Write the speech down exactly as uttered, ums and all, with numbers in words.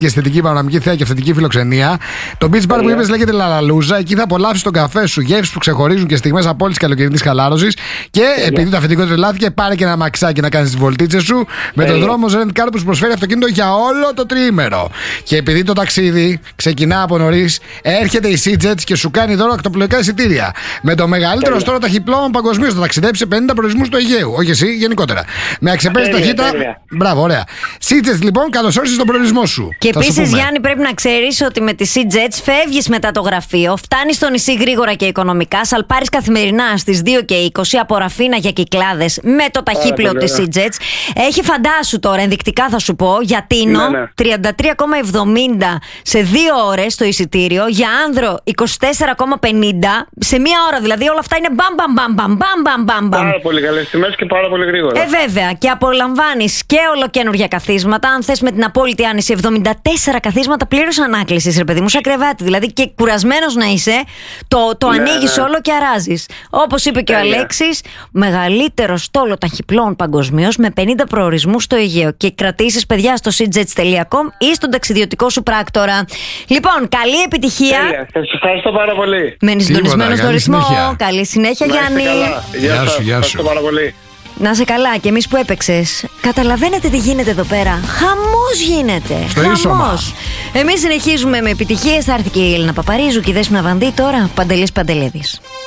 και αισθητική πανοραμική θέα και αυθεντική φιλοξενία. Το beach bar που είπες λέγεται Λαλαλούζα. Εκεί θα απολαύσεις τον καφέ σου, γεύσεις που ξεχωρίζουν και στιγμές απόλυτης καλοκαιρινής χαλάρωσης. Και επειδή το αφεντικό τρελάθηκε, πάρε και ένα μαξάκι να κάνεις τις βολτίτσες σου με τον δρόμο Rent Car που σου προσφέρει αυτοκίνητο για όλο το τριήμερο. Και επειδή το ταξίδι ξεκινά από νωρίς, έρχεται η SeaJets και σου κάνει δώρο ακτοπλοϊκά εισιτήρια. Με το μεγαλύτερο στρώο ταχυπλώων παγκοσμίως. Θα ταξιδέψει σε πενήντα προορισμούς του Αιγαίου. Όχι εσύ, γενικότερα. Με αξεπέραστη ταχύτητα. Μπράβο, ωραία. SeaJets λοιπόν, καλώς όρισες στον προορισμό σου. Και επίσης, Γιάννη, πρέπει να ξέρεις ότι με τη SeaJets φεύγεις μετά το γραφείο, φτάνεις στο νησί γρήγορα και οικονομικά, σαλπάρεις καθημερινά στις δύο και είκοσι από Ραφίνα για Κυκλάδες με το ταχύπλοο της SeaJets. Έχει, φαντάσου τώρα, ενδεικτικά θα σου πω, για Τίνο ναι, ναι. τριάντα τρία κόμμα εβδομήντα σε δύο ώρες το εισιτήριο, για Άνδρο είκοσι τέσσερα κόμμα πενήντα σε μία ώρα. Δηλαδή όλα αυτά είναι μπαμ μπαμ μπαμ μπαμ μπαμ μπαμ μπαμ. Πάρα πολύ καλές τιμές και πάρα πολύ γρήγορα. Ε, βέβαια. Και απολαμβάνεις και ολοκαίνουργια καθίσματα. Αν θες με την απόλυτη άνεση, εβδομήντα τέσσερα καθίσματα πλήρως ανάκλησης, ρε παιδί μου, σαν κρεβάτι. Δηλαδή και κουρασμένος να είσαι, το, το ναι, ανοίγεις ναι. όλο και αράζεις. Όπως είπε και Τέλεια. ο Αλέξης, μεγαλύτερο στόλο ταχυπλών παγκοσμίως με πενήντα προορισμούς στο Αιγαίο. Και κρατήσεις, παιδιά, στο seajets τελεία com ή στον ταξιδιωτικό σου πράκτορα. Λοιπόν, καλή επιτυχία. Τέλεια. Σας ευχαριστώ πάρα πολύ. Μένεις συντονισμένος στο ρυθμό. Συνέχεια. Καλή συνέχεια, να Γιάννη. Γεια, γεια σου, γεια σου. Πάρα πολύ. Να σε καλά, και εμείς που έπαιξες. Καταλαβαίνετε τι γίνεται εδώ πέρα. Χαμός γίνεται. Χαμός. Εμείς συνεχίζουμε με επιτυχίες. Θα έρθει και η Έλληνα Παπαρίζου και η Δέσποινα Βανδύ. Τώρα Παντελής Παντελέδης.